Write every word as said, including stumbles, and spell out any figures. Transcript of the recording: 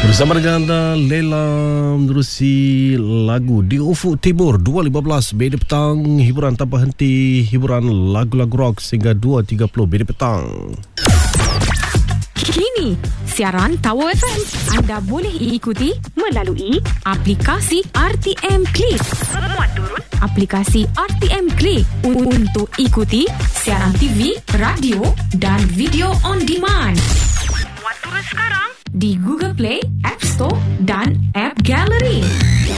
Bersama dengan anda, Lela menerusi lagu di Ufuk Timur dua lima belas Media Petang. Hiburan tanpa henti, hiburan lagu-lagu rock sehingga dua tiga puluh Media Petang. Kini, siaran Tower F M anda boleh ikuti melalui aplikasi R T M Click. Muat turun aplikasi R T M Click untuk ikuti siaran T V, radio dan video on demand. Muat turun sekarang di Google Play, App Store dan App Gallery.